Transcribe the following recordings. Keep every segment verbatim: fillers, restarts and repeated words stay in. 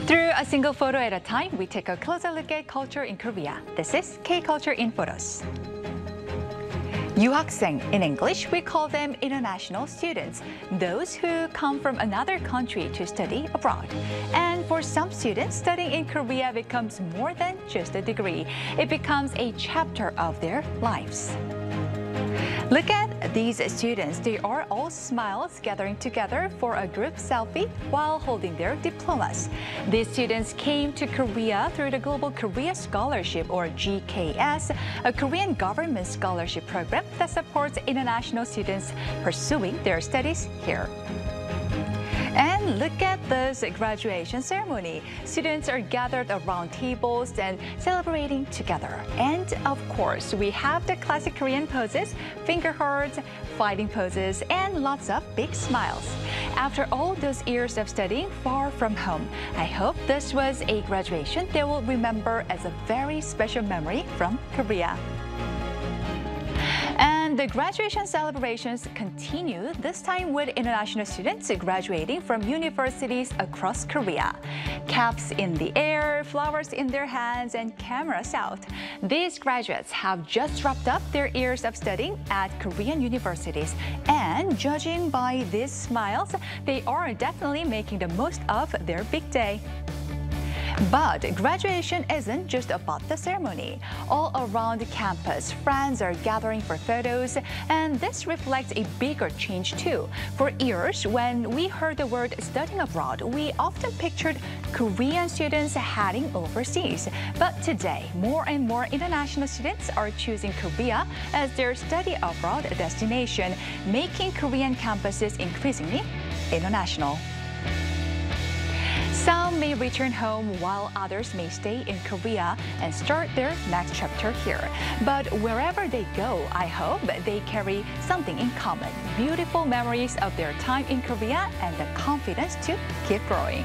Through a single photo at a time, we take a closer look at culture in Korea. This is K-Culture in Photos. 유학생. In English, we call them international students, those who come from another country to study abroad. And for some students, studying in Korea becomes more than just a degree. It becomes a chapter of their lives. Look at these students. They are all smiles gathering together for a group selfie while holding their diplomas. These students came to Korea through the Global Korea Scholarship, or G K S, a Korean government scholarship program that supports international students pursuing their studies here. And look at this graduation ceremony. Students are gathered around tables and celebrating together. And of course, we have the classic Korean poses, finger hearts, fighting poses, and lots of big smiles. After all those years of studying far from home, I hope this was a graduation they will remember as a very special memory from Korea. And the graduation celebrations continue, this time with international students graduating from universities across Korea. Caps in the air, flowers in their hands, and cameras out. These graduates have just wrapped up their years of studying at Korean universities. And judging by these smiles, they are definitely making the most of their big day. But graduation isn't just about the ceremony. All around the campus, friends are gathering for photos, and this reflects a bigger change too. For years, when we heard the word studying abroad, we often pictured Korean students heading overseas. But today, more and more international students are choosing Korea as their study abroad destination, making Korean campuses increasingly international. Some may return home while others may stay in Korea and start their next chapter here. But wherever they go, I hope they carry something in common: beautiful memories of their time in Korea and the confidence to keep growing.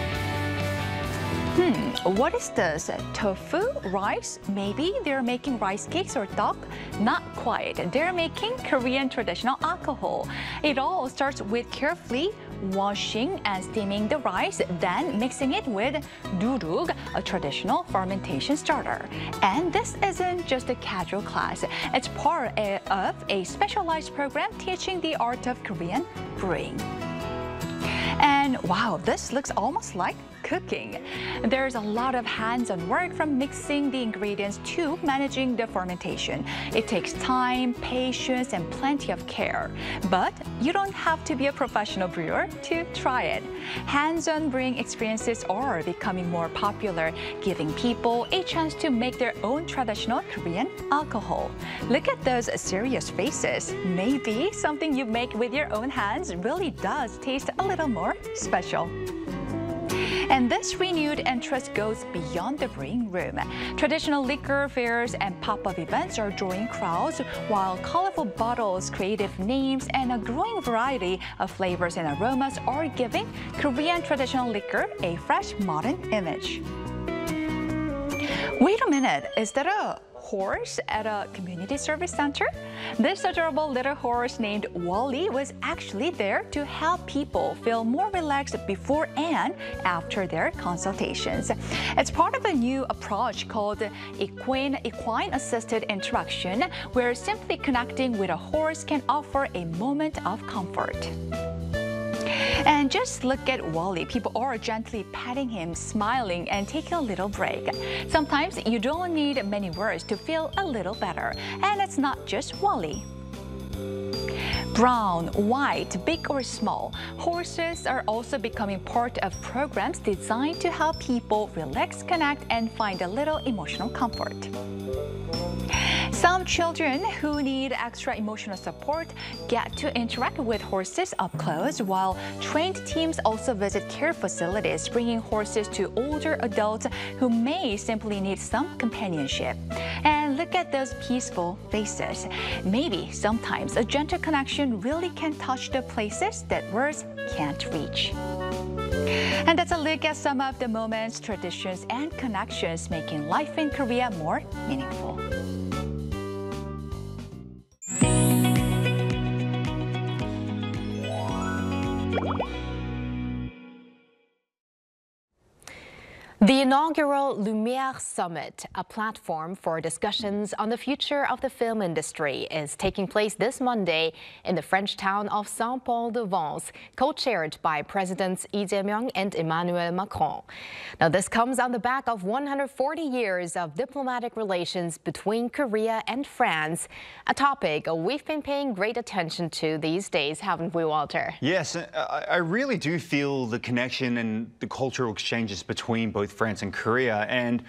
Hmm, what is this? Tofu? Rice? Maybe they're making rice cakes or tteok? Not quite. They're making Korean traditional alcohol. It all starts with carefully washing and steaming the rice, then mixing it with durug, a traditional fermentation starter. And this isn't just a casual class. It's part of a specialized program teaching the art of Korean brewing. And wow, this looks almost like cooking. There's a lot of hands-on work, from mixing the ingredients to managing the fermentation. It takes time, patience, and plenty of care. But you don't have to be a professional brewer to try it. Hands-on brewing experiences are becoming more popular, giving people a chance to make their own traditional Korean alcohol. Look at those serious faces. Maybe something you make with your own hands really does taste a little more special. And this renewed interest goes beyond the brewing room. Traditional liquor fairs and pop-up events are drawing crowds, while colorful bottles, creative names, and a growing variety of flavors and aromas are giving Korean traditional liquor a fresh, modern image. Wait a minute, is that a horse at a community service center? This adorable little horse named Wally was actually there to help people feel more relaxed before and after their consultations. It's part of a new approach called equine, equine assisted interaction, where simply connecting with a horse can offer a moment of comfort. And just look at Wally. People are gently patting him, smiling, and taking a little break. Sometimes you don't need many words to feel a little better. And it's not just Wally. Brown, white, big or small, horses are also becoming part of programs designed to help people relax, connect, and find a little emotional comfort. Some children who need extra emotional support get to interact with horses up close, while trained teams also visit care facilities, bringing horses to older adults who may simply need some companionship. And look at those peaceful faces. Maybe sometimes a gentle connection really can touch the places that words can't reach. And that's a look at some of the moments, traditions, and connections making life in Korea more meaningful. The inaugural Lumière Summit, a platform for discussions on the future of the film industry, is taking place this Monday in the French town of Saint-Paul-de-Vence, co-chaired by Presidents Lee Jae-myung and Emmanuel Macron. Now, this comes on the back of one hundred forty years of diplomatic relations between Korea and France, a topic we've been paying great attention to these days, haven't we, Walter? Yes, I really do feel the connection and the cultural exchanges between both France and Korea. And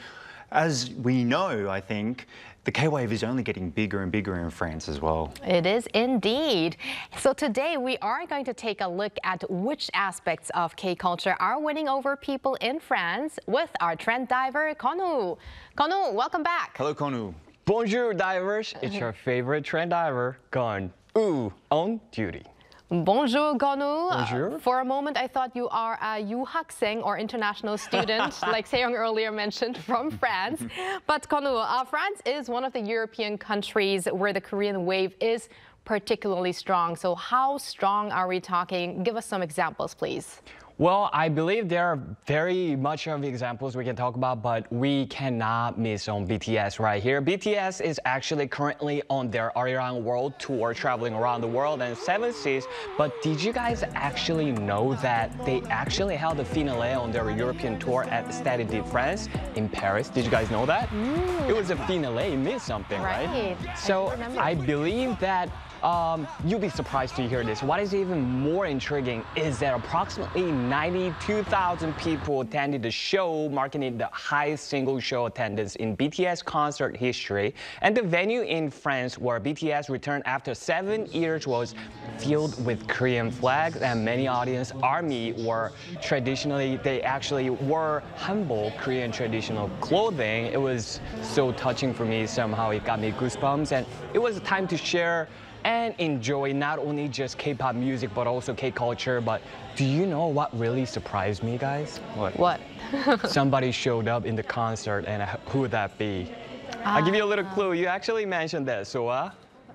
as we know, I think, the K-wave is only getting bigger and bigger in France as well. It is indeed. So today we are going to take a look at which aspects of K-culture are winning over people in France with our trend diver, Konu. Konu, welcome back. Hello, Konu. Bonjour, divers. It's your favorite trend diver, Gon Ooh, on duty. Bonjour, Konu. Bonjour. Uh, for a moment, I thought you are a 유학생 or international student, like Seong earlier mentioned, from France. But Konu, uh, France is one of the European countries where the Korean wave is particularly strong. So how strong are we talking? Give us some examples, please. Well, I believe there are very much of examples we can talk about, but we cannot miss on B T S right here. B T S is actually currently on their Arirang World Tour, traveling around the world and seven seas. But did you guys actually know that they actually held a finale on their European tour at Stade de France in Paris? Did you guys know that? Mm. It was a finale. It means something, right? right? So I, I believe that Um, you'll be surprised to hear this. What is even more intriguing is that approximately ninety-two thousand people attended the show, marking it the highest single show attendance in B T S concert history. And the venue in France where B T S returned after seven years was filled with Korean flags, and many audience army were traditionally, they actually wore humble Korean traditional clothing. It was so touching for me. Somehow it got me goosebumps, and it was a time to share and enjoy not only just K-pop music, but also K-culture. But do you know what really surprised me, guys? What? What? Somebody showed up in the concert, and who would that be? Ah. I'll give you a little clue. You actually mentioned that, so uh?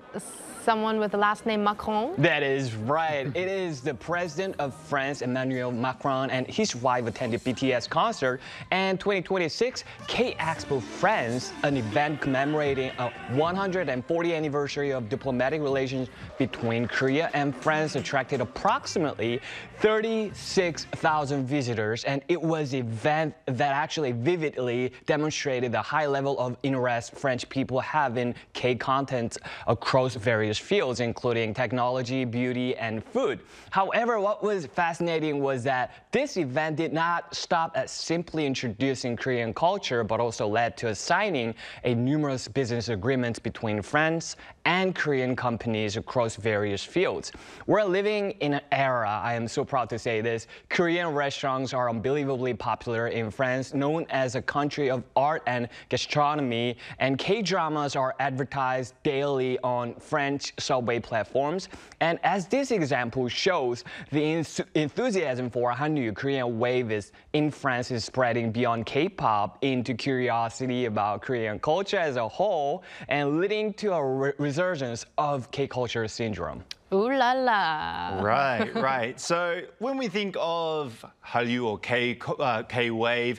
Someone with the last name Macron? That is right. It is the president of France, Emmanuel Macron, and his wife attended B T S concert. And twenty twenty-six, K-Expo France, an event commemorating a one hundred fortieth anniversary of diplomatic relations between Korea and France, attracted approximately thirty-six thousand visitors. And it was an event that actually vividly demonstrated the high level of interest French people have in K-content across various fields, including technology, beauty, and food. However, what was fascinating was that this event did not stop at simply introducing Korean culture, but also led to signing a numerous business agreements between France and Korean companies across various fields. We're living in an era, I am so proud to say this, Korean restaurants are unbelievably popular in France, known as a country of art and gastronomy, and K-dramas are advertised daily on French subway platforms. And as this example shows, the enthusiasm for Hallyu Korean wave is in France is spreading beyond K-pop into curiosity about Korean culture as a whole, and leading to a re resurgence of K-culture syndrome. Ooh la la. Right, right. So when we think of Hallyu or K, uh, K-wave,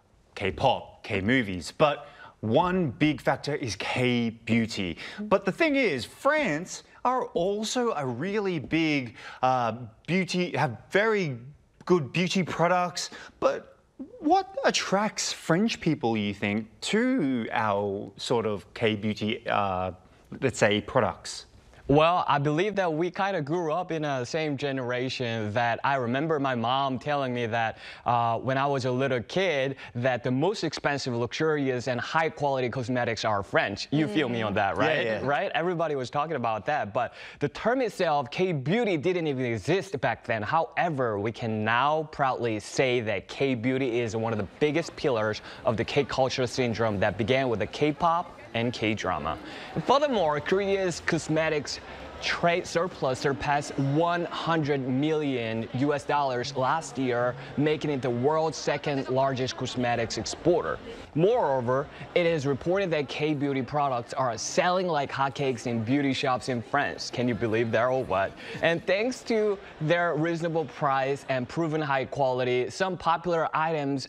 K-pop, K-movies, but one big factor is K-beauty. But the thing is, France are also a really big uh, beauty, have very good beauty products. But what attracts French people, you think, to our sort of K-beauty, uh, let's say, products? Well, I believe that we kind of grew up in a same generation. That I remember my mom telling me that uh, when I was a little kid, that the most expensive, luxurious, and high-quality cosmetics are French. You mm. feel me on that, right? Yeah, yeah. Right? Everybody was talking about that. But the term itself, K-beauty, didn't even exist back then. However, we can now proudly say that K-beauty is one of the biggest pillars of the K-culture syndrome that began with the K-pop and K-drama. Furthermore, Korea's cosmetics trade surplus surpassed one hundred million U S dollars last year, making it the world's second largest cosmetics exporter. Moreover, it is reported that K-beauty products are selling like hotcakes in beauty shops in France. Can you believe that or what? And thanks to their reasonable price and proven high quality, some popular items and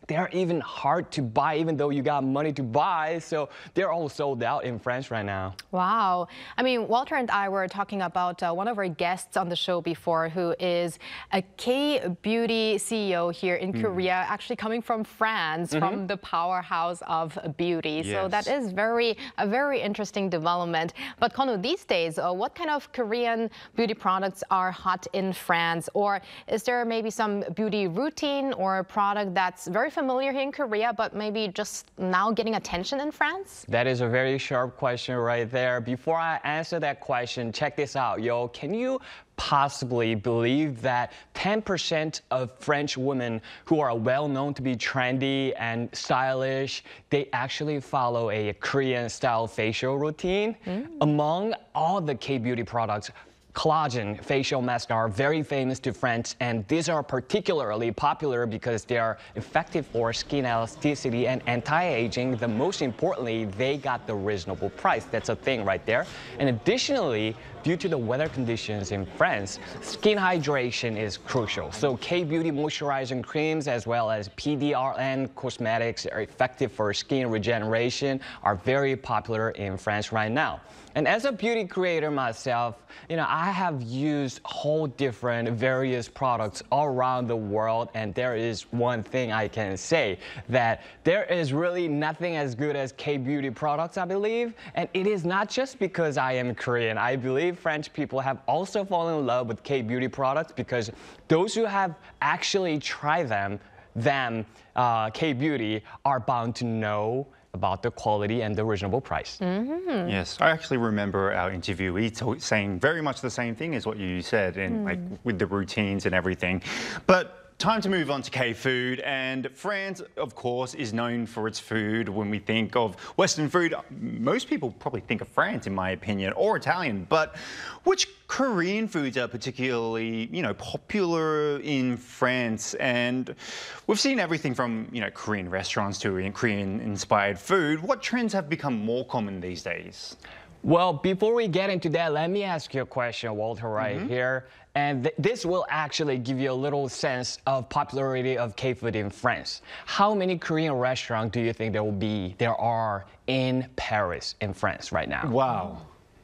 they're even hard to buy, even though you got money to buy. So they're all sold out in France right now. Wow. I mean, Walter and I were talking about uh, one of our guests on the show before, who is a K-beauty C E O here in mm. Korea, actually coming from France, mm-hmm. from the powerhouse of beauty. Yes. So that is very a very interesting development. But Konu, these days, uh, what kind of Korean beauty products are hot in France? Or is there maybe some beauty routine or product that's very familiar here in Korea, but maybe just now getting attention in France? That is a very sharp question right there. Before I answer that question, check this out, yo. Can you possibly believe that ten percent of French women who are well known to be trendy and stylish, they actually follow a Korean style facial routine? Mm. Among all the K-beauty products, collagen facial masks are very famous to France, and these are particularly popular because they are effective for skin elasticity and anti-aging. The most importantly, they got the reasonable price. That's a thing right there. And additionally, due to the weather conditions in France, skin hydration is crucial. So K-beauty moisturizing creams as well as P D R N cosmetics are effective for skin regeneration, are very popular in France right now. And as a beauty creator myself, you know, I have used whole different various products all around the world, and there is one thing I can say, that there is really nothing as good as K-beauty products, I believe. And it is not just because I am Korean. I believe French people have also fallen in love with K-beauty products because those who have actually tried them, them, uh, K-beauty, are bound to know about the quality and the reasonable price. Mm-hmm. Yes, I actually remember our interviewee saying very much the same thing as what you said, and mm. like with the routines and everything. But time to move on to K-food, and France, of course, is known for its food. When we think of Western food, most people probably think of France, in my opinion, or Italian. But which Korean foods are particularly, you know, popular in France? And we've seen everything from, you know, Korean restaurants to Korean-inspired food. What trends have become more common these days? Well, before we get into that, let me ask you a question, Walter, right mm-hmm. here. And th this will actually give you a little sense of popularity of K-food in France. How many Korean restaurants do you think there will be, there are in Paris, in France right now? Wow.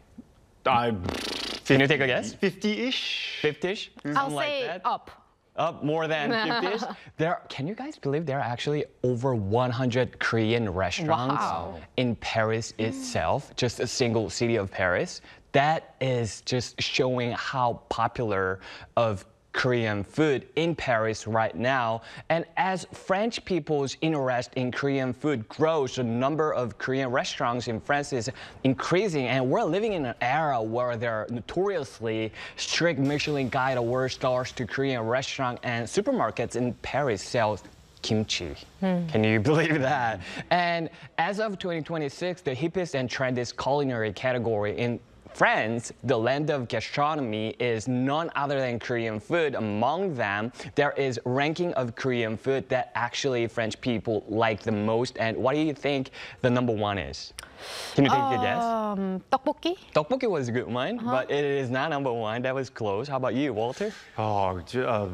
I, Can you take a guess? fifty-ish? fifty-ish? I'll say like up. Up more than fifty-ish? There, can you guys believe there are actually over one hundred Korean restaurants wow. in Paris itself, just a single city of Paris? That is just showing how popular of Korean food in Paris right now. And as French people's interest in Korean food grows, the number of Korean restaurants in France is increasing. And we're living in an era where there are notoriously strict Michelin Guide award stars to Korean restaurants, and supermarkets in Paris sell kimchi. Hmm. Can you believe that? And as of twenty twenty-six, the hippest and trendiest culinary category in France, the land of gastronomy, is none other than Korean food. Among them, there is ranking of Korean food that actually French people like the most. And what do you think the number one is? Can you take um, a guess? Tteokbokki? Tteokbokki was a good one, uh-huh. but it is not number one. That was close. How about you, Walter? Oh, uh,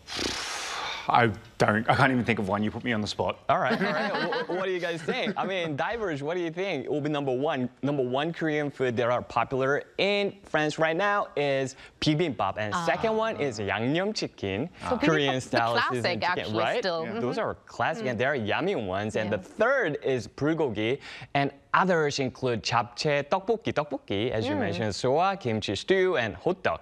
I don't. I can't even think of one. You put me on the spot. All right. All right. what, what do you guys think? I mean, Diverge, what do you think? It will be number one. Number one Korean food that are popular in France right now is bibimbap, and uh. second one is 양념 chicken, so Korean style seasoned chicken, actually, right? Still. Yeah. Those are classic, mm. and they're yummy ones. And yeah. the third is bulgogi, and others include japchae, tteokbokki, tteokbokki, as you mm. mentioned, soa, kimchi stew, and hotdog.